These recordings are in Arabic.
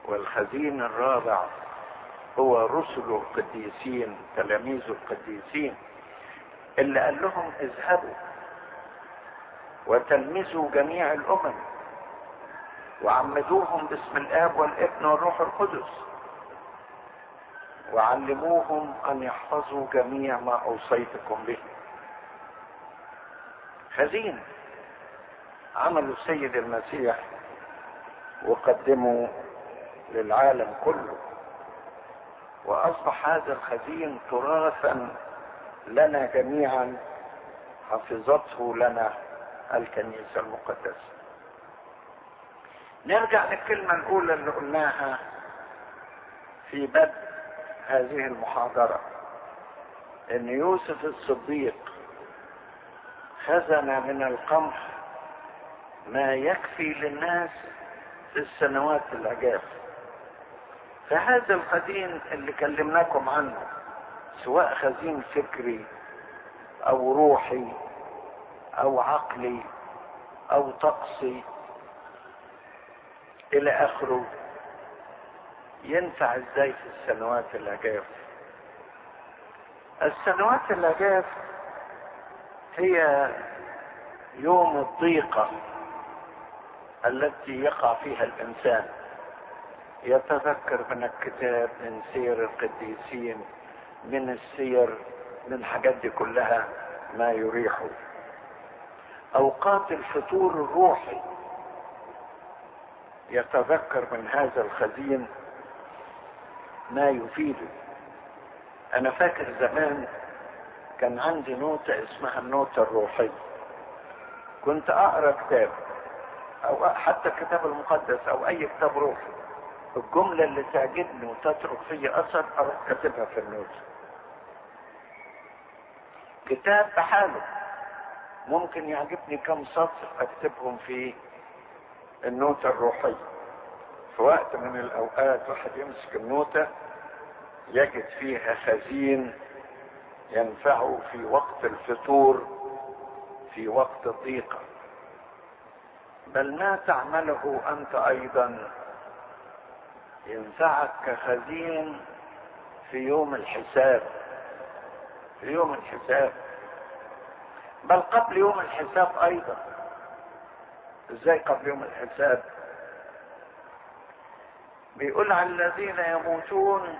والخزين الرابع هو رسل القديسين، تلاميذ القديسين، اللي قال لهم اذهبوا وتلمذوا جميع الامم وعمدوهم باسم الاب والابن والروح القدس وعلموهم ان يحفظوا جميع ما اوصيتكم به. خزين عملوا السيد المسيح وقدموا للعالم كله، واصبح هذا الخزين تراثا لنا جميعا حفظته لنا الكنيسة المقدسة. نرجع للكلمة الأولى اللي قلناها في بدء هذه المحاضرة، إن يوسف الصديق خزن من القمح ما يكفي للناس في السنوات العجاف. فهذا الخزين اللي كلمناكم عنه، سواء خزين فكري أو روحي أو عقلي أو طقسي إلى آخره، ينفع إزاي في السنوات العجاف؟ السنوات العجاف هي يوم الضيقة التي يقع فيها الإنسان، يتذكر من الكتاب، من سير القديسين، من السير، من الحاجات دي كلها ما يريحه. أوقات الفتور الروحي يتذكر من هذا الخزين ما يفيده. أنا فاكر زمان كان عندي نوتة اسمها النوتة الروحية، كنت أقرأ كتاب أو حتى الكتاب المقدس أو أي كتاب روحي، الجملة اللي تعجبني وتترك في أثر أروح كاتبها في النوتة. كتاب بحاله ممكن يعجبني كم سطر اكتبهم في النوتة الروحية. في وقت من الاوقات واحد يمسك النوتة يجد فيها خزين ينفعه في وقت الفتور، في وقت الضيقة. بل ما تعمله انت ايضا ينفعك كخزين في يوم الحساب، في يوم الحساب، بل قبل يوم الحساب ايضا. ازاي قبل يوم الحساب؟ بيقول على الذين يموتون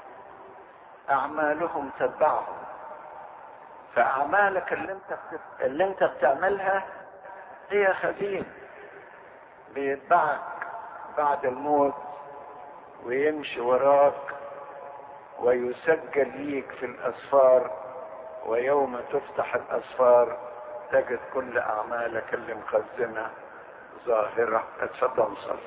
اعمالهم تتبعهم. فاعمالك اللي انت بتعملها هي خزين بيتبعك بعد الموت ويمشي وراك ويسجل ليك في الاسفار، ويوم تفتح الاسفار تجد كل اعمالك اللي مخزنه ظاهره. اتفضل صلي.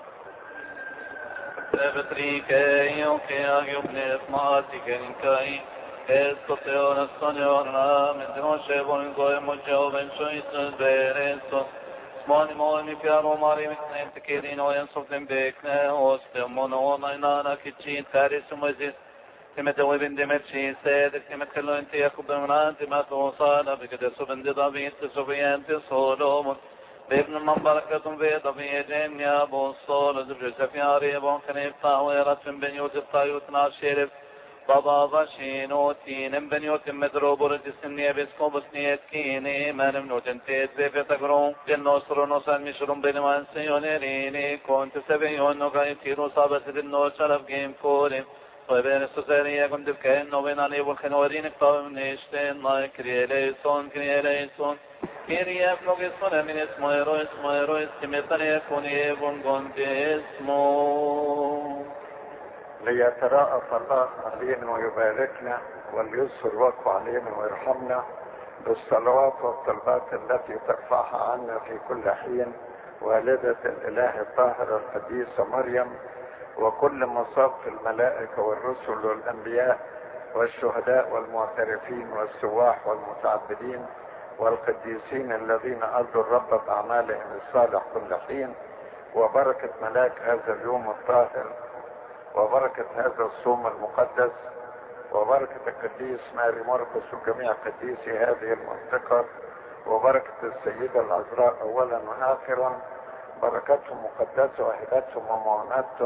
Betrike jubne smatike nikai estoteo nastoniorna medroše volgoje mođoven šoisus bereso smoni mojmi pjaro mari mitnem tekedino jensoftem bekne ostem monona inana kičin karisu mojzis تمت وابن دمتشي سيدك تمت كلو انت يخب منان تمت وصانا بكدسو بند ضبيط تسوفيان تصولوم بابن من بركة في ضبيط جميع بوصول زبجو سفياري بون كنيف طاويرة بن يوسف طايوت ناشيرف بابا ضشينو تين بن يوتم مدروب ورجسنية بسكوبس نيت كيني من منوتن تيت بيبي تقرون جنوصر نوصل مشرون بنوان سيونيريني كنت سبيون نقايم تيرو صابت بالنور شرف جيم فوري طيبين السوسيرية كنت بكين وبين علي والخنورين اقطاب من اشتين الله كريه ليسون كريه ليسون كريه فلوك اسمنا من اسمه يرو استمتن يكون يبون كنت اسمه. ليتراءف الله علينا ويباركنا وليسر وقفه علينا ويرحمنا بالصلوات والطلبات التي ترفعها عنا في كل حين والدة الإله الطاهرة القديسة مريم، وكل مصاب الملائكة والرسل والأنبياء والشهداء والمعترفين والسواح والمتعبدين والقديسين الذين أرضوا الرب بأعمالهم الصالح كل حين، وبركة ملاك هذا اليوم الطاهر، وبركة هذا الصوم المقدس، وبركة القديس ماري مرقس وجميع قديسي هذه المنطقة، وبركة السيدة العذراء أولا وآخرا. بركتهم مقدسة وهبتهم ومعوناتهم